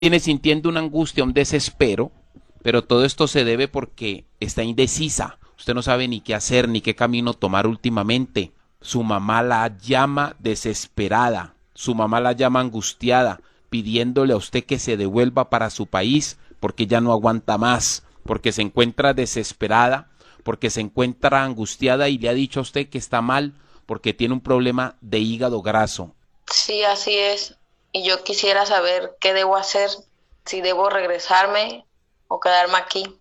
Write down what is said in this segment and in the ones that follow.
Viene sintiendo una angustia, un desespero, pero todo esto se debe porque está indecisa. Usted no sabe ni qué hacer, ni qué camino tomar últimamente. Su mamá la llama desesperada, su mamá la llama angustiada, pidiéndole a usted que se devuelva para su país porque ya no aguanta más, porque se encuentra desesperada, porque se encuentra angustiada y le ha dicho a usted que está mal porque tiene un problema de hígado graso. Sí, así es. Y yo quisiera saber qué debo hacer, si debo regresarme o quedarme aquí.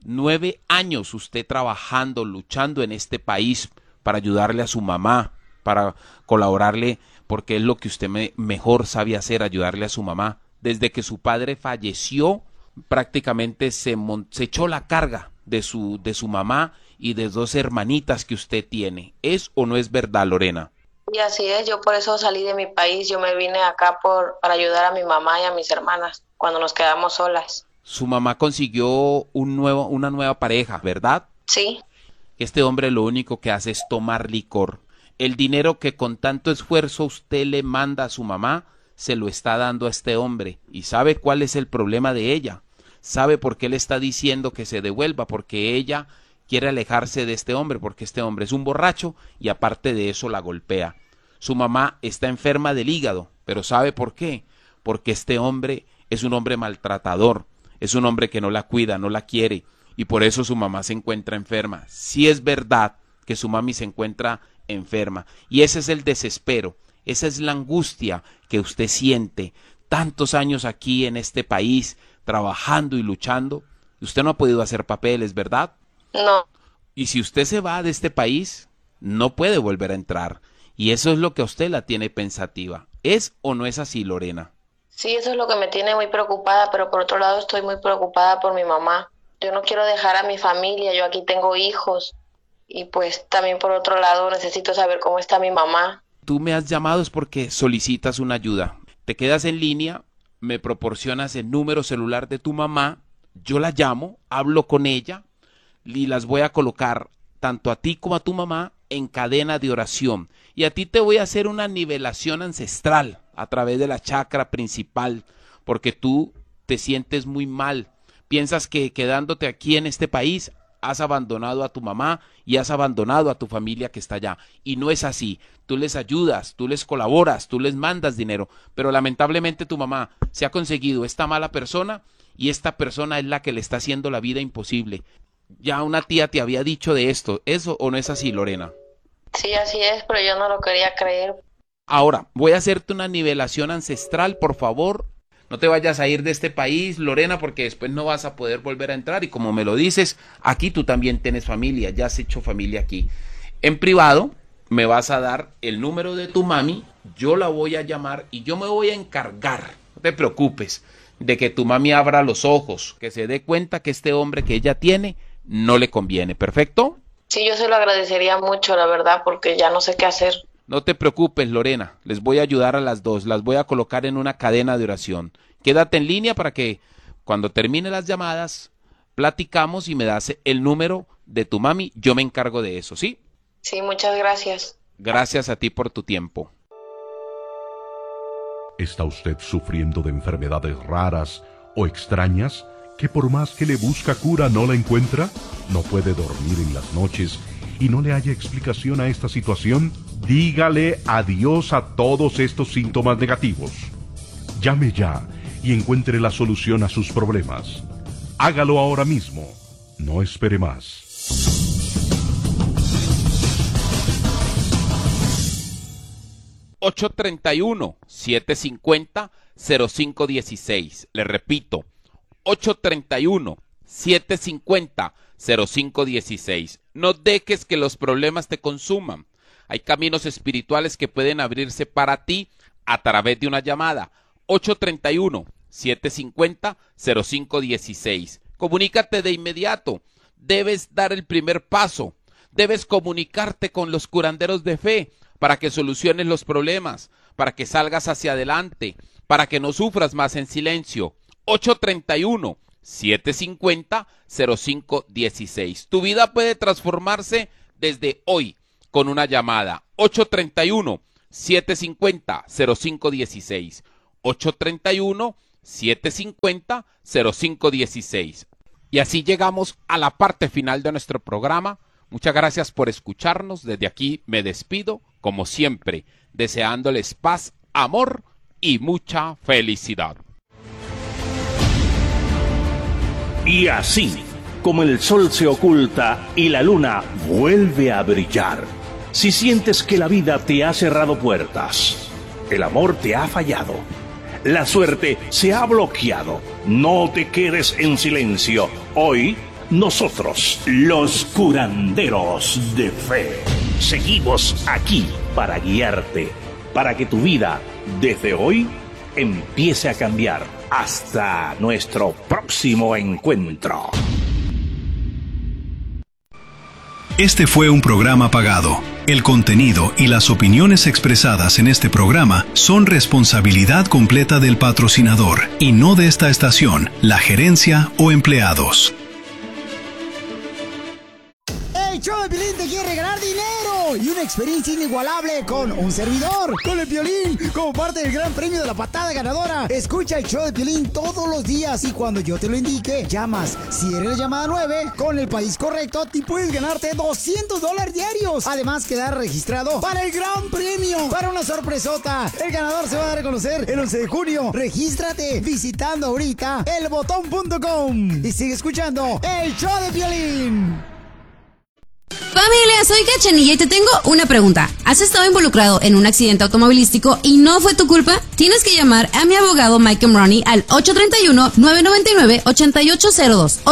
9 años usted trabajando, luchando en este país para ayudarle a su mamá, para colaborarle, porque es lo que usted mejor sabe hacer, ayudarle a su mamá. Desde que su padre falleció, prácticamente se echó la carga de su mamá y de dos hermanitas que usted tiene. ¿Es o no es verdad, Lorena? Y así es, yo por eso salí de mi país, yo me vine acá para ayudar a mi mamá y a mis hermanas cuando nos quedamos solas. Su mamá consiguió una nueva pareja, ¿verdad? Sí, Este hombre lo único que hace es tomar licor. El dinero que con tanto esfuerzo usted le manda a su mamá, se lo está dando a este hombre. ¿Y sabe cuál es el problema de ella? ¿Sabe por qué le está diciendo que se devuelva? Porque ella quiere alejarse de este hombre, porque este hombre es un borracho y aparte de eso la golpea. Su mamá está enferma del hígado, pero ¿sabe por qué? Porque este hombre es un hombre maltratador, es un hombre que no la cuida, no la quiere, y por eso su mamá se encuentra enferma. Sí es verdad que su mami se encuentra enferma, y ese es el desespero, esa es la angustia que usted siente. Tantos años aquí en este país, trabajando y luchando, usted no ha podido hacer papeles, ¿verdad? no, Y si usted se va de este país, no puede volver a entrar. Y eso es lo que a usted la tiene pensativa. ¿Es o no es así, Lorena? sí, eso es lo que me tiene muy preocupada, pero por otro lado estoy muy preocupada por mi mamá. Yo no quiero dejar a mi familia, yo aquí tengo hijos y pues también por otro lado necesito saber cómo está mi mamá. Tú me has llamado es porque solicitas una ayuda. Te quedas en línea, me proporcionas el número celular de tu mamá, yo la llamo, hablo con ella y las voy a colocar tanto a ti como a tu mamá en cadena de oración. Y a ti te voy a hacer una nivelación ancestral a través de la chakra principal, porque tú te sientes muy mal. Piensas que quedándote aquí en este país has abandonado a tu mamá y has abandonado a tu familia que está allá. Y no es así. Tú les ayudas, tú les colaboras, tú les mandas dinero, pero lamentablemente tu mamá se ha conseguido esta mala persona y esta persona es la que le está haciendo la vida imposible. Ya una tía te había dicho de esto, ¿eso o no es así, Lorena? Sí, así es, pero yo no lo quería creer. Ahora, voy a hacerte una nivelación ancestral, por favor. No te vayas a ir de este país, Lorena, porque después no vas a poder volver a entrar. Y como me lo dices, aquí tú también tienes familia, ya has hecho familia aquí. En privado, me vas a dar el número de tu mami, yo la voy a llamar y yo me voy a encargar, no te preocupes, de que tu mami abra los ojos, que se dé cuenta que este hombre que ella tiene no le conviene. ¿Perfecto? Sí, yo se lo agradecería mucho, la verdad, porque ya no sé qué hacer. No te preocupes, Lorena. Les voy a ayudar a las dos. Las voy a colocar en una cadena de oración. Quédate en línea para que cuando termine las llamadas, platicamos y me das el número de tu mami. Yo me encargo de eso, ¿sí? Sí, muchas gracias. Gracias a ti por tu tiempo. ¿Está usted sufriendo de enfermedades raras o extrañas que por más que le busca cura no la encuentra? ¿No puede dormir en las noches y no le haya explicación a esta situación? Dígale adiós a todos estos síntomas negativos. Llame ya y encuentre la solución a sus problemas. Hágalo ahora mismo. No espere más. 831-750-0516. Le repito, 831-750-0516. No dejes que los problemas te consuman. Hay caminos espirituales que pueden abrirse para ti a través de una llamada. 831-750-0516. Comunícate de inmediato. Debes dar el primer paso. Debes comunicarte con los curanderos de fe para que soluciones los problemas, para que salgas hacia adelante, para que no sufras más en silencio. 831-750-0516. Tu vida puede transformarse desde hoy con una llamada. 831-750-0516. 750-0516. Y así llegamos a la parte final de nuestro programa. Muchas gracias por escucharnos. Desde aquí me despido, como siempre, deseándoles paz, amor y mucha felicidad. Y así, como el sol se oculta y la luna vuelve a brillar, si sientes que la vida te ha cerrado puertas, el amor te ha fallado, la suerte se ha bloqueado, no te quedes en silencio. Hoy, nosotros, los curanderos de fe, seguimos aquí para guiarte, para que tu vida, desde hoy, empiece a cambiar. Hasta nuestro próximo encuentro. Este fue un programa pagado. El contenido y las opiniones expresadas en este programa son responsabilidad completa del patrocinador y no de esta estación, la gerencia o empleados. El show de Piolín te quiere regalar dinero y una experiencia inigualable con un servidor, con el Piolín, como parte del gran premio de la patada ganadora. Escucha el show de Piolín todos los días y cuando yo te lo indique, llamas. Si eres la llamada 9, con el país correcto, te puedes ganarte $200 diarios. Además, quedar registrado para el gran premio, para una sorpresota. El ganador se va a dar a conocer el 11 de junio. Regístrate visitando ahorita elbotón.com y sigue escuchando el show de Piolín. Familia, soy Cachanilla y te tengo una pregunta. ¿Has estado involucrado en un accidente automovilístico y no fue tu culpa? Tienes que llamar a mi abogado Mike Money al 831-999-8802.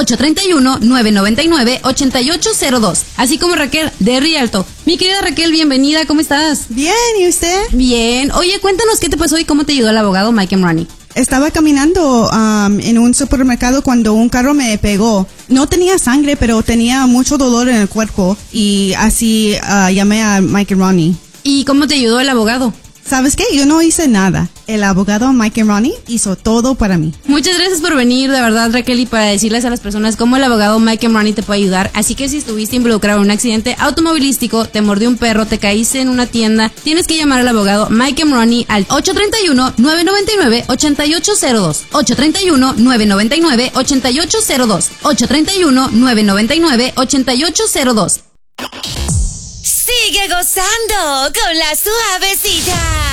831-999-8802. Así como Raquel de Rialto. Mi querida Raquel, bienvenida, ¿cómo estás? Bien, ¿y usted? Bien. Oye, cuéntanos qué te pasó y cómo te ayudó el abogado Mike Money. Estaba caminando en un supermercado cuando un carro me pegó. No tenía sangre, pero tenía mucho dolor en el cuerpo y así llamé a Mike and Ronnie. ¿Y cómo te ayudó el abogado? ¿Sabes qué? Yo no hice nada. El abogado Mike and Ronnie hizo todo para mí. Muchas gracias por venir, de verdad, Raquel, y para decirles a las personas cómo el abogado Mike and Ronnie te puede ayudar. Así que si estuviste involucrado en un accidente automovilístico, te mordió un perro, te caíste en una tienda, tienes que llamar al abogado Mike and Ronnie al 831-999-8802. 831-999-8802. 831-999-8802. Sigue gozando con la suavecita.